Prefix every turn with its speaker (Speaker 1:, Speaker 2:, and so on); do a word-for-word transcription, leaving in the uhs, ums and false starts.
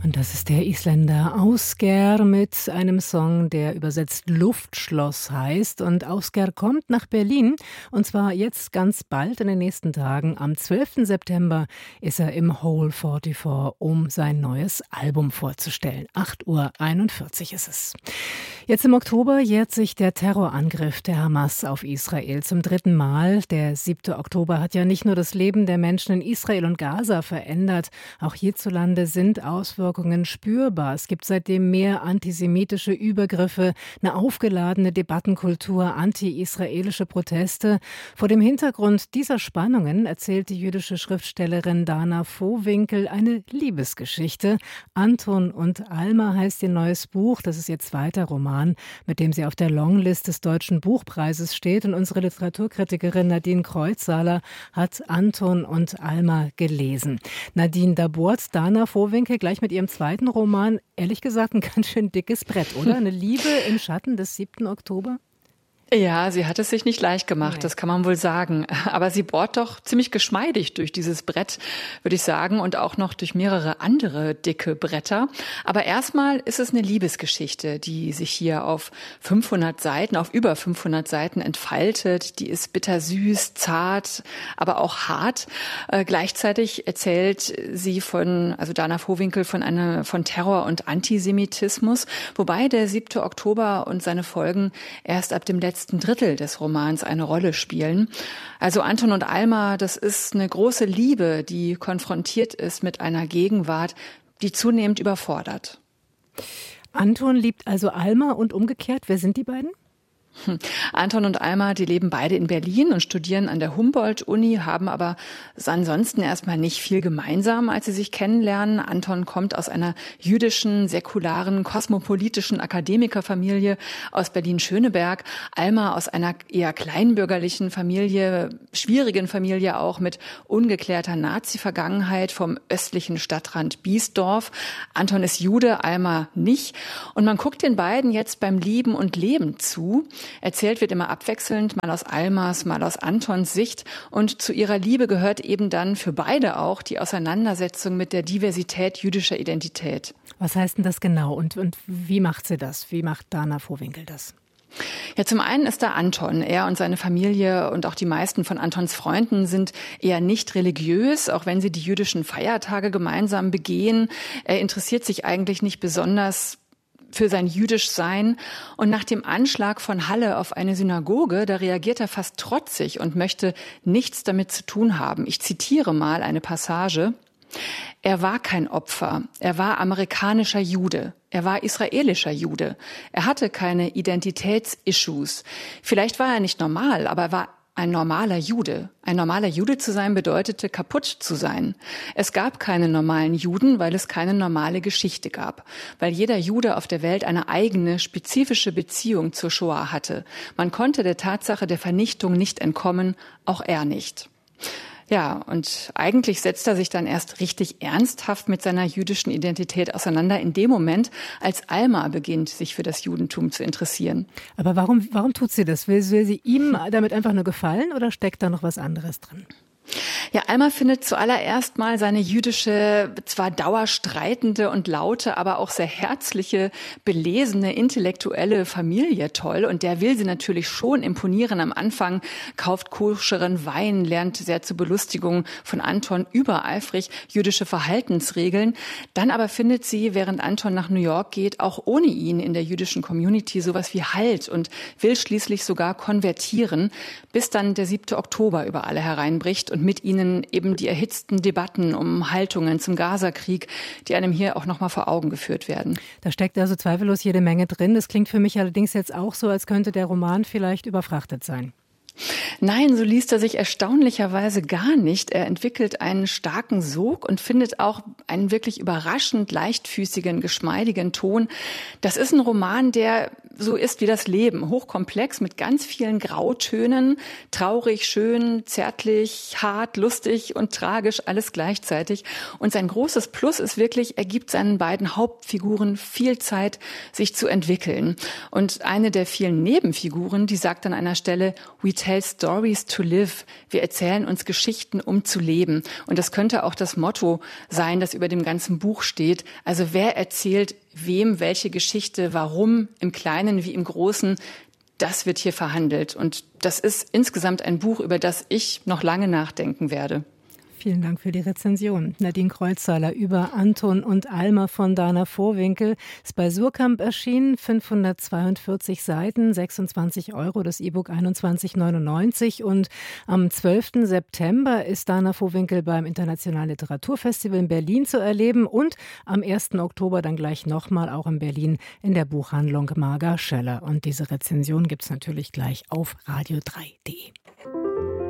Speaker 1: Und das ist der Isländer Ásgeir mit einem Song, der übersetzt Luftschloss heißt. Und Ásgeir kommt nach Berlin, und zwar jetzt ganz bald in den nächsten Tagen. Am zwölften September ist er im Hole vierundvierzig, um sein neues Album vorzustellen. acht Uhr einundvierzig ist es. Jetzt im Oktober jährt sich der Terrorangriff der Hamas auf Israel zum dritten Mal. Der siebte Oktober hat ja nicht nur das Leben der Menschen in Israel und Gaza verändert, auch hierzulande sind Auswirkungen spürbar. Es gibt seitdem mehr antisemitische Übergriffe, eine aufgeladene Debattenkultur, anti-israelische Proteste. Vor dem Hintergrund dieser Spannungen erzählt die jüdische Schriftstellerin Dana Vohwinkel eine Liebesgeschichte. Anton und Alma heißt ihr neues Buch. Das ist ihr zweiter Roman, mit dem sie auf der Longlist des Deutschen Buchpreises steht. Und unsere Literaturkritikerin Nadine Kreuzsaler hat Anton und Alma gelesen. Nadine, da bohrt Dana Vohwinkel gleich mit ihrem zweiten Roman, ehrlich gesagt, ein ganz schön dickes Brett, oder? Eine Liebe im Schatten des siebten Oktober?
Speaker 2: Ja, sie hat es sich nicht leicht gemacht, Nein. das kann man wohl sagen. Aber sie bohrt doch ziemlich geschmeidig durch dieses Brett, würde ich sagen, und auch noch durch mehrere andere dicke Bretter. Aber erstmal ist es eine Liebesgeschichte, die sich hier auf fünfhundert Seiten, auf über fünfhundert Seiten entfaltet. Die ist bittersüß, zart, aber auch hart. Äh, gleichzeitig erzählt sie von, also Dana Vohwinkel, von einer, von Terror und Antisemitismus, wobei der siebte Oktober und seine Folgen erst ab dem letzten letzten Drittel des Romans eine Rolle spielen. Also Anton und Alma, das ist eine große Liebe, die konfrontiert ist mit einer Gegenwart, die zunehmend überfordert.
Speaker 1: Anton liebt also Alma und umgekehrt. Wer sind die beiden?
Speaker 2: Anton und Alma, die leben beide in Berlin und studieren an der Humboldt-Uni, haben aber ansonsten erstmal nicht viel gemeinsam, als sie sich kennenlernen. Anton kommt aus einer jüdischen, säkularen, kosmopolitischen Akademikerfamilie aus Berlin-Schöneberg. Alma aus einer eher kleinbürgerlichen Familie, schwierigen Familie auch mit ungeklärter Nazi-Vergangenheit vom östlichen Stadtrand Biesdorf. Anton ist Jude, Alma nicht. Und man guckt den beiden jetzt beim Lieben und Leben zu. Erzählt wird immer abwechselnd, mal aus Almas, mal aus Antons Sicht. Und zu ihrer Liebe gehört eben dann für beide auch die Auseinandersetzung mit der Diversität jüdischer Identität.
Speaker 1: Was heißt denn das genau und, und wie macht sie das? Wie macht Dana Vohwinkel das?
Speaker 2: Ja, zum einen ist da Anton. Er und seine Familie und auch die meisten von Antons Freunden sind eher nicht religiös, auch wenn sie die jüdischen Feiertage gemeinsam begehen. Er interessiert sich eigentlich nicht besonders für sein Jüdischsein. Und nach dem Anschlag von Halle auf eine Synagoge, da reagiert er fast trotzig und möchte nichts damit zu tun haben. Ich zitiere mal eine Passage. Er war kein Opfer. Er war amerikanischer Jude. Er war israelischer Jude. Er hatte keine Identitätsissues. Vielleicht war er nicht normal, aber er war ein normaler Jude. Ein normaler Jude zu sein bedeutete, kaputt zu sein. Es gab keine normalen Juden, weil es keine normale Geschichte gab. Weil jeder Jude auf der Welt eine eigene, spezifische Beziehung zur Shoah hatte. Man konnte der Tatsache der Vernichtung nicht entkommen, auch er nicht. Ja, und eigentlich setzt er sich dann erst richtig ernsthaft mit seiner jüdischen Identität auseinander in dem Moment, als Alma beginnt, sich für das Judentum zu interessieren.
Speaker 1: Aber warum, warum tut sie das? Will, will sie ihm damit einfach nur gefallen oder steckt da noch was anderes drin?
Speaker 2: Ja, Alma findet zuallererst mal seine jüdische, zwar dauerstreitende und laute, aber auch sehr herzliche, belesene, intellektuelle Familie toll. Und der will sie natürlich schon imponieren. Am Anfang kauft koscheren Wein, lernt sehr zur Belustigung von Anton übereifrig jüdische Verhaltensregeln. Dann aber findet sie, während Anton nach New York geht, auch ohne ihn in der jüdischen Community sowas wie Halt und will schließlich sogar konvertieren, bis dann der siebte Oktober über alle hereinbricht und mit ihnen eben die erhitzten Debatten um Haltungen zum Gazakrieg, die einem hier auch noch mal vor Augen geführt werden.
Speaker 1: Da steckt also zweifellos jede Menge drin. Das klingt für mich allerdings jetzt auch so, als könnte der Roman vielleicht überfrachtet sein.
Speaker 2: Nein, so liest er sich erstaunlicherweise gar nicht. Er entwickelt einen starken Sog und findet auch einen wirklich überraschend leichtfüßigen, geschmeidigen Ton. Das ist ein Roman, der so ist wie das Leben, hochkomplex mit ganz vielen Grautönen, traurig, schön, zärtlich, hart, lustig und tragisch, alles gleichzeitig. Und sein großes Plus ist wirklich, er gibt seinen beiden Hauptfiguren viel Zeit, sich zu entwickeln. Und eine der vielen Nebenfiguren, die sagt an einer Stelle, we tell stories to live. Wir erzählen uns Geschichten, um zu leben. Und das könnte auch das Motto sein, das über dem ganzen Buch steht. Also wer erzählt wem welche Geschichte, warum, im Kleinen wie im Großen, das wird hier verhandelt. Und das ist insgesamt ein Buch, über das ich noch lange nachdenken werde.
Speaker 1: Vielen Dank für die Rezension. Nadine Kreuzhaler über Anton und Alma von Dana Vohwinkel. Ist bei Suhrkamp erschienen, fünfhundertzweiundvierzig Seiten, sechsundzwanzig Euro, das E-Book einundzwanzig neunundneunzig. Und am zwölften September ist Dana Vohwinkel beim Internationalen Literaturfestival in Berlin zu erleben und am ersten Oktober dann gleich nochmal auch in Berlin in der Buchhandlung Marga Schöller. Und diese Rezension gibt es natürlich gleich auf radio drei punkt de.